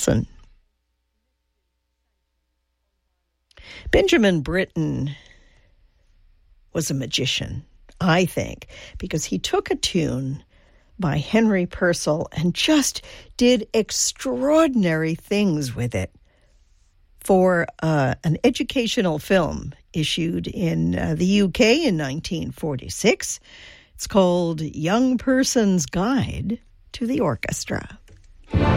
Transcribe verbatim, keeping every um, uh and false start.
Listen. Benjamin Britten was a magician, I think, because he took a tune by Henry Purcell and just did extraordinary things with it for uh, an educational film issued in uh, the U K in nineteen forty-six. It's called Young Person's Guide to the Orchestra.